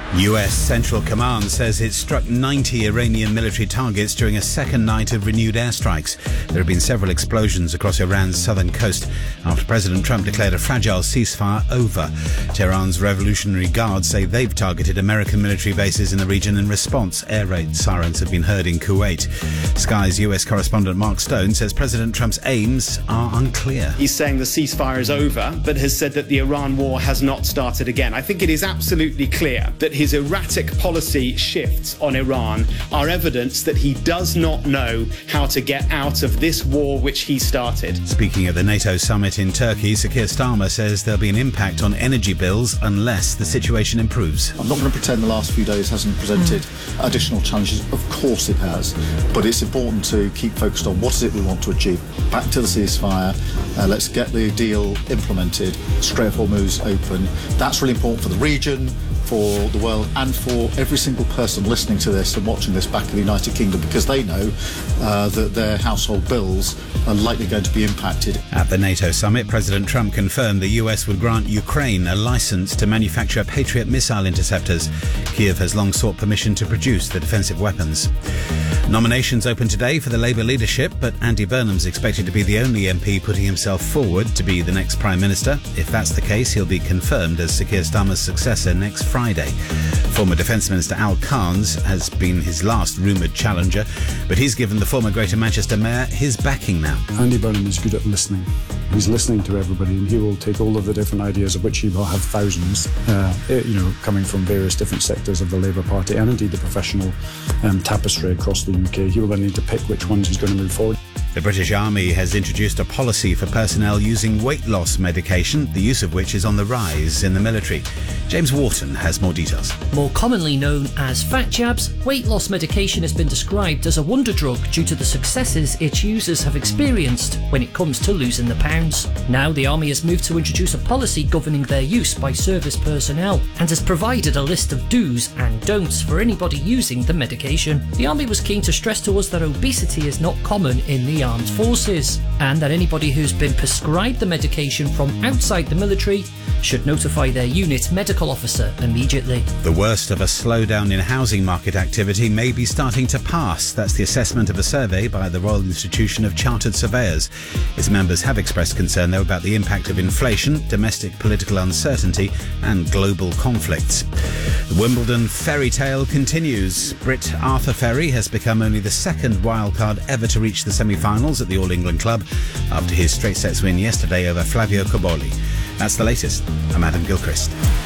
US Central Command says it struck 90 Iranian military targets during a second night of renewed airstrikes. There have been several explosions across Iran's southern coast after President Trump declared a fragile ceasefire over. Tehran's Revolutionary Guard say they've targeted American military bases in the region in response. Air raid sirens have been heard in Kuwait. Sky's US correspondent Mark Stone says President Trump's aims are unclear. He's saying the ceasefire is over, but has said that the Iran war has not started again. I think it is absolutely clear that his erratic policy shifts on Iran are evidence that he does not know how to get out of this war which he started. Speaking at the NATO summit in Turkey, Sir Keir Starmer says there'll be an impact on energy bills unless the situation improves. I'm not going to pretend the last few days hasn't presented additional challenges. Of course it has. But it's important to keep focused on what is it we want to achieve. Back to the ceasefire. Let's get the deal implemented. Strait of Hormuz open. That's really important for the region, for the world, and for every single person listening to this and watching this back in the United Kingdom, because they know that their household bills are likely going to be impacted. At the NATO summit, President Trump confirmed the US would grant Ukraine a license to manufacture Patriot missile interceptors. Kiev has long sought permission to produce the defensive weapons. Nominations open today for the Labour leadership, but Andy Burnham's expected to be the only MP putting himself forward to be the next Prime Minister. If that's the case, he'll be confirmed as Sir Keir Starmer's successor next Friday. Former Defence Minister Al Cairns has been his last rumoured challenger, but he's given the former Greater Manchester Mayor his backing now. Andy Burnham is good at listening. He's listening to everybody, and he will take all of the different ideas, of which he will have thousands, coming from various different sectors of the Labour Party and indeed the professional tapestry across the UK. He will then need to pick which ones he's going to move forward. The British Army has introduced a policy for personnel using weight loss medication, the use of which is on the rise in the military. James Wharton has more details. More commonly known as fat jabs, weight loss medication has been described as a wonder drug due to the successes its users have experienced when it comes to losing the pounds. Now the Army has moved to introduce a policy governing their use by service personnel and has provided a list of do's and don'ts for anybody using the medication. The Army was keen to stress to us that obesity is not common in the armed forces and that anybody who's been prescribed the medication from outside the military should notify their unit medical officer immediately. The worst of a slowdown in housing market activity may be starting to pass. That's the assessment of a survey by the Royal Institution of Chartered Surveyors. Its members have expressed concern, though, about the impact of inflation, domestic political uncertainty and global conflicts. The Wimbledon fairy tale continues. Brit Arthur Ferry has become only the second wildcard ever to reach the semi-finals at the All England Club after his straight sets win yesterday over Flavio Cobolli. That's the latest. I'm Adam Gilchrist.